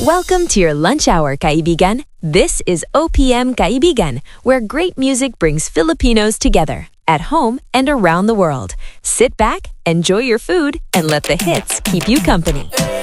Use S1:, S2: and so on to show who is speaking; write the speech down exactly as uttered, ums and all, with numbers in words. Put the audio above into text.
S1: Welcome to your lunch hour, kaibigan. This is O P M Kaibigan, where great music brings Filipinos together, at home and around the world. Sit back, enjoy your food, and let the hits keep you company.